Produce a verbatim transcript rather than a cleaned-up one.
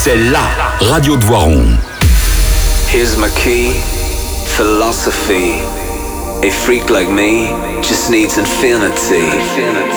C'est la radio de Voiron. Here's my key, philosophy. A freak like me just needs infinity. infinity.